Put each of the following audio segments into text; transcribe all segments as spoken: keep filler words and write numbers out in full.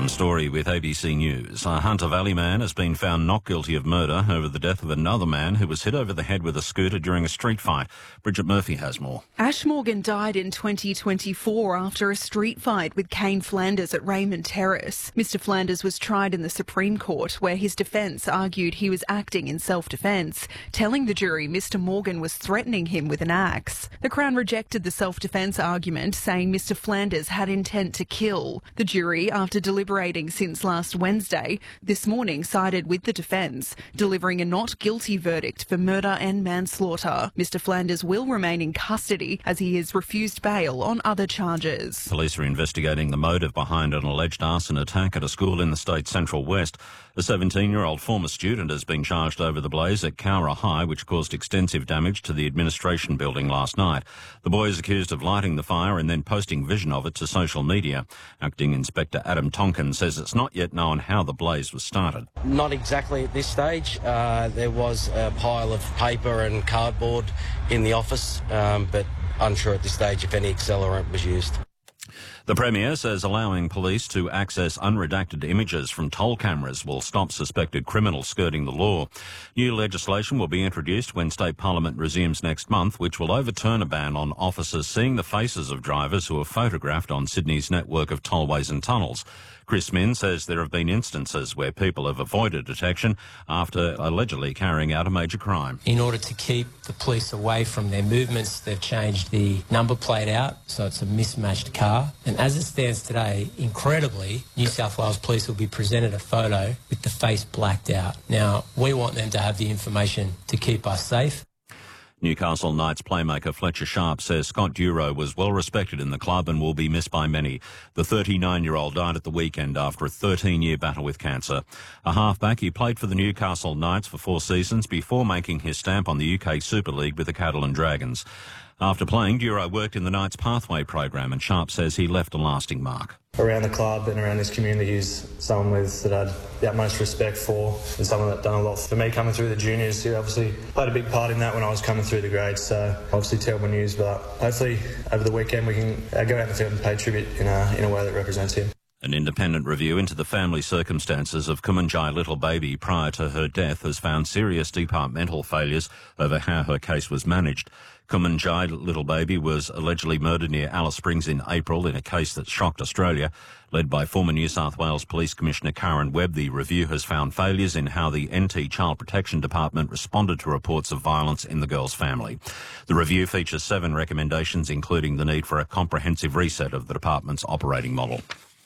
Adam Story with A B C News. A Hunter Valley man has been found not guilty of murder over the death of another man who was hit over the head with a scooter during a street fight. Bridget Murphy has more. Ash Morgan died in twenty twenty-four after a street fight with Kane Flanders at Raymond Terrace. Mister Flanders was tried in the Supreme Court, where his defence argued he was acting in self-defence, telling the jury Mister Morgan was threatening him with an axe. The Crown rejected the self-defence argument, saying Mister Flanders had intent to kill. The jury, after deliberating since last Wednesday, this morning sided with the defence, delivering a not guilty verdict for murder and manslaughter. Mister Flanders will remain in custody as he has refused bail on other charges. Police are investigating the motive behind an alleged arson attack at a school in the state's Central West. A seventeen-year-old former student has been charged over the blaze at Cowra High, which caused extensive damage to the administration building last night. The boy is accused of lighting the fire and then posting vision of it to social media. Acting Inspector Adam Tonkin says it's not yet known how the blaze was started. Not exactly at this stage. Uh, there was a pile of paper and cardboard in the office, um, but unsure at this stage if any accelerant was used. The Premier says allowing police to access unredacted images from toll cameras will stop suspected criminals skirting the law. New legislation will be introduced when State Parliament resumes next month, which will overturn a ban on officers seeing the faces of drivers who are photographed on Sydney's network of tollways and tunnels. Chris Min says there have been instances where people have avoided detection after allegedly carrying out a major crime. In order to keep the police away from their movements, they've changed the number plate out, so it's a mismatched car. And as it stands today, incredibly, New South Wales Police will be presented a photo with the face blacked out. Now, we want them to have the information to keep us safe. Newcastle Knights playmaker Fletcher Sharp says Scott Duro was well respected in the club and will be missed by many. The thirty-nine-year-old died at the weekend after a thirteen-year battle with cancer. A halfback, he played for the Newcastle Knights for four seasons before making his stamp on the U K Super League with the Catalan Dragons. After playing, Duro worked in the Knights Pathway program, and Sharp says he left a lasting mark. Around the club and around this community, he's someone with that I had the utmost respect for, and someone that done a lot for me coming through the juniors. He obviously played a big part in that when I was coming through the grades, so obviously terrible news, but hopefully over the weekend we can uh, go out in the field and pay tribute in a, in a way that represents him. An independent review into the family circumstances of Kumanjai Little Baby prior to her death has found serious departmental failures over how her case was managed. Kumanjai Little Baby was allegedly murdered near Alice Springs in April in a case that shocked Australia. Led by former New South Wales Police Commissioner Karen Webb, the review has found failures in how the N T Child Protection Department responded to reports of violence in the girl's family. The review features seven recommendations, including the need for a comprehensive reset of the department's operating model.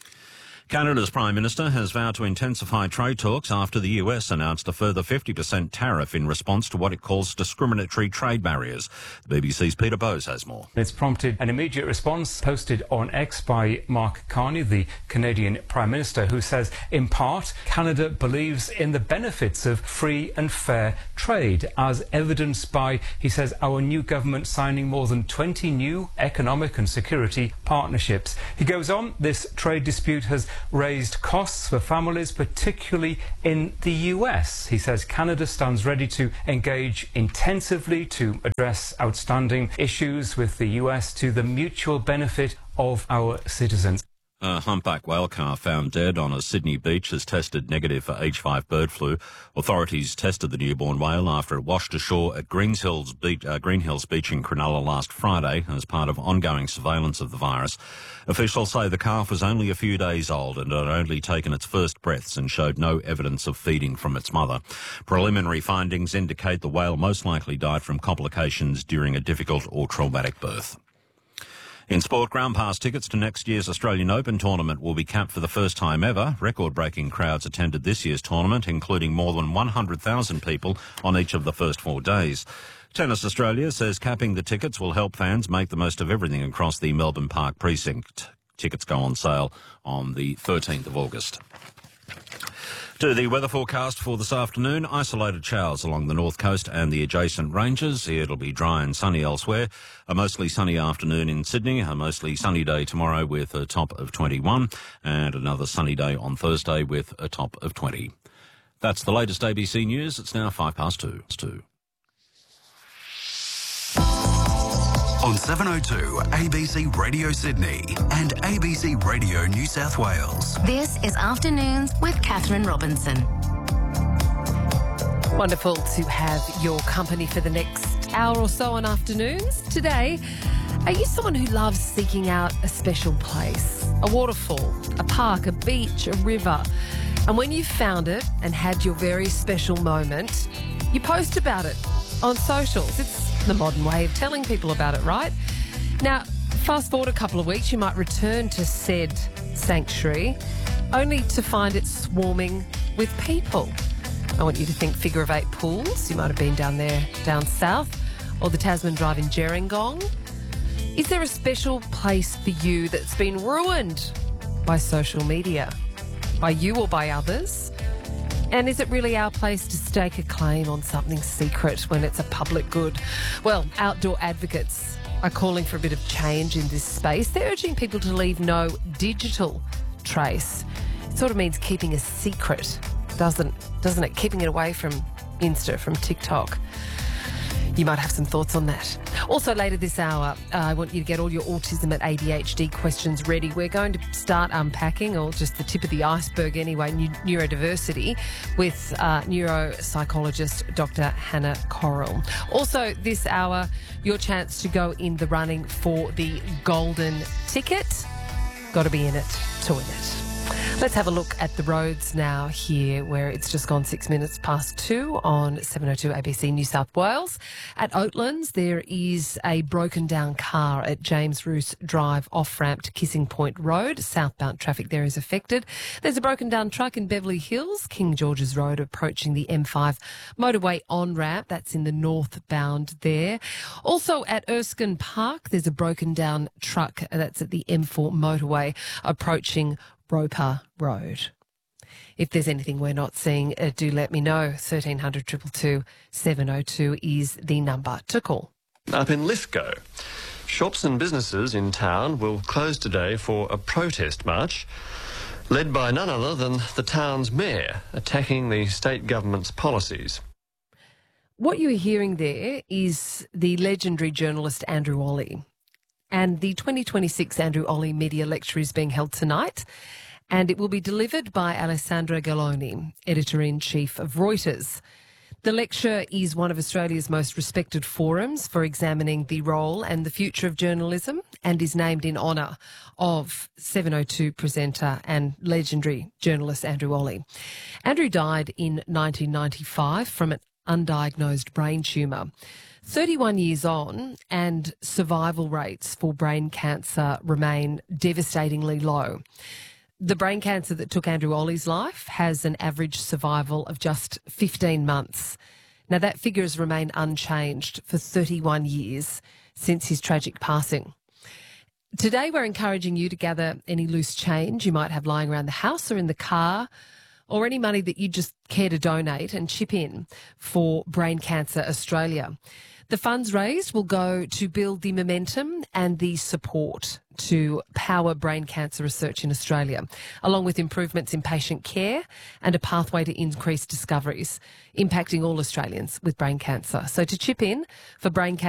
Canada's Prime Minister has vowed to intensify trade talks after the U S announced a further fifty percent tariff in response to what it calls discriminatory trade barriers. The B B C's Peter Bowes has more. It's prompted an immediate response posted on X by Mark Carney, the Canadian Prime Minister, who says, in part, Canada believes in the benefits of free and fair trade, as evidenced by, he says, our new government signing more than twenty new economic and security partnerships. He goes on, this trade dispute has raised costs for families, particularly in the U S. He says Canada stands ready to engage intensively to address outstanding issues with the U S to the mutual benefit of our citizens. A humpback whale calf found dead on a Sydney beach has tested negative for H five bird flu. Authorities tested the newborn whale after it washed ashore at Greens Hills Beach, uh, Green Hills Beach in Cronulla last Friday as part of ongoing surveillance of the virus. Officials say the calf was only a few days old and had only taken its first breaths and showed no evidence of feeding from its mother. Preliminary findings indicate the whale most likely died from complications during a difficult or traumatic birth. In sport, ground pass tickets to next year's Australian Open tournament will be capped for the first time ever. Record-breaking crowds attended this year's tournament, including more than one hundred thousand people on each of the first four days. Tennis Australia says capping the tickets will help fans make the most of everything across the Melbourne Park precinct. Tickets go on sale on the thirteenth of August. To the weather forecast for this afternoon, isolated showers along the north coast and the adjacent ranges. It'll be dry and sunny elsewhere. A mostly sunny afternoon in Sydney, a mostly sunny day tomorrow with a top of twenty-one, and another sunny day on Thursday with a top of twenty. That's the latest A B C News. It's now five past two. two. on seven oh two A B C Radio Sydney and A B C Radio New South Wales. This is Afternoons with Catherine Robinson. Wonderful to have your company for the next hour or so on Afternoons. Today, are you someone who loves seeking out a special place? A waterfall, a park, a beach, a river. And when you've found it and had your very special moment, you post about it on socials. It's the modern way of telling people about it, right? Now, fast forward a couple of weeks, you might return to said sanctuary only to find it swarming with people. I want you to think figure of eight pools. You might have been down there, down south, or the Tasman Drive in Gerringong. Is there a special place for you that's been ruined by social media? By you or by others? And is it really our place to stake a claim on something secret when it's a public good? Well, outdoor advocates are calling for a bit of change in this space. They're urging people to leave no digital trace. It sort of means keeping a secret, doesn't, doesn't it? Keeping it away from Insta, from TikTok. You might have some thoughts on that. Also later this hour, uh, I want you to get all your autism and A D H D questions ready. We're going to start unpacking, or just the tip of the iceberg anyway, neurodiversity with uh, neuropsychologist Doctor Hannah Correll. Also this hour, your chance to go in the running for the golden ticket. Got to be in it to win it. Let's have a look at the roads now here, where it's just gone six minutes past two on seven oh two A B C New South Wales. At Oatlands, there is a broken down car at James Roos Drive off-ramp to Kissing Point Road. Southbound traffic there is affected. There's a broken down truck in Beverly Hills, King George's Road, approaching the M five motorway on-ramp. That's in the northbound there. Also at Erskine Park, there's a broken down truck that's at the M four motorway approaching Roper Road. If there's anything we're not seeing, uh, do let me know. thirteen hundred, two two two, seven oh two is the number to call. Up in Lithgow, shops and businesses in town will close today for a protest march led by none other than the town's mayor, attacking the state government's policies. What you're hearing there is the legendary journalist Andrew Olley. And the twenty twenty-six Andrew Olley Media Lecture is being held tonight, and it will be delivered by Alessandra Galloni, Editor-in-Chief of Reuters. The lecture is one of Australia's most respected forums for examining the role and the future of journalism, and is named in honour of seven oh two presenter and legendary journalist Andrew Olley. Andrew died in nineteen ninety-five from an undiagnosed brain tumour. thirty-one years on, and survival rates for brain cancer remain devastatingly low. The brain cancer that took Andrew Olley's life has an average survival of just fifteen months. Now, that figure has remained unchanged for thirty-one years since his tragic passing. Today, we're encouraging you to gather any loose change you might have lying around the house or in the car, or any money that you just care to donate and chip in for Brain Cancer Australia. The funds raised will go to build the momentum and the support to power brain cancer research in Australia, along with improvements in patient care and a pathway to increased discoveries impacting all Australians with brain cancer. So to chip in for brain cancer